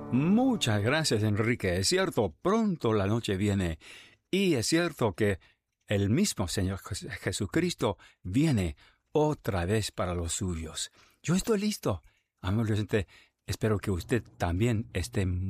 Muchas gracias, Enrique. Es cierto, pronto la noche viene. Y es cierto que el mismo Señor Jesucristo viene otra vez para los suyos. Yo estoy listo. Amable oyente, espero que usted también esté